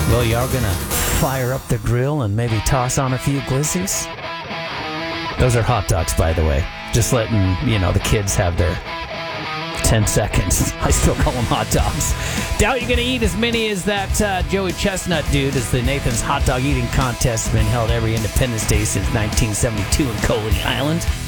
Well, y'all gonna fire up the grill and maybe toss on a few glissies? Those are hot dogs, by the way. Just letting, the kids have their 10 seconds. I still call them hot dogs. Doubt you're going to eat as many as that Joey Chestnut dude, as the Nathan's Hot Dog Eating Contest has been held every Independence Day since 1972 in Coley Island.